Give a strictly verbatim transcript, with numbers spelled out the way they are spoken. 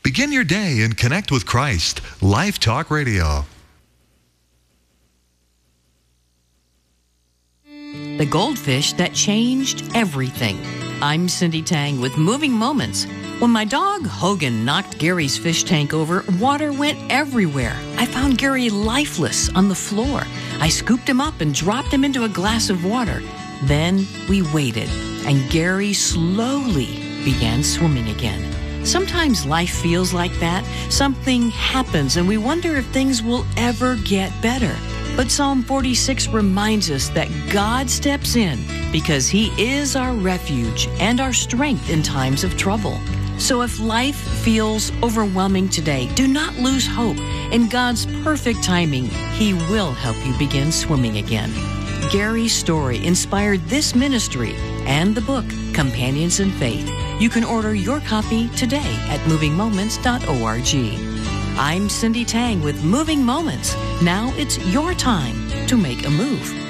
Begin your day and connect with Christ. Life Talk Radio. The goldfish that changed everything. I'm Cindy Tang with Moving Moments. When my dog Hogan knocked Gary's fish tank over, water went everywhere. I found Gary lifeless on the floor. I scooped him up and dropped him into a glass of water. Then we waited, and Gary slowly began swimming again. Sometimes life feels like that. Something happens, and we wonder if things will ever get better. But Psalm forty-six reminds us that God steps in because He is our refuge and our strength in times of trouble. So if life feels overwhelming today, do not lose hope. In God's perfect timing, He will help you begin swimming again. Gary's story inspired this ministry and the book, Companions in Faith. You can order your copy today at moving moments dot org. I'm Cindy Tang with Moving Moments. Now it's your time to make a move.